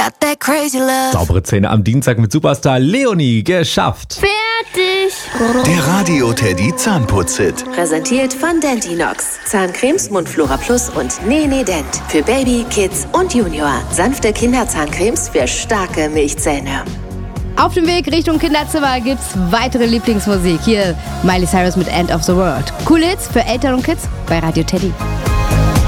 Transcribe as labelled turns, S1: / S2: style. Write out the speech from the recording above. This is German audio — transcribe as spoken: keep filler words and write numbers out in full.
S1: Got that crazy love.
S2: Saubere Zähne am Dienstag mit Superstar Leonie. Geschafft.
S1: Fertig.
S3: Der Radio Teddy Zahnputz-Hit.
S4: Präsentiert von Dentinox. Zahncremes, Mundflora Plus und Nene Dent. Für Baby, Kids und Junior. Sanfte Kinderzahncremes für starke Milchzähne.
S5: Auf dem Weg Richtung Kinderzimmer gibt's weitere Lieblingsmusik. Hier Miley Cyrus mit End of the World. Coole Hits für Eltern und Kids bei Radio Teddy.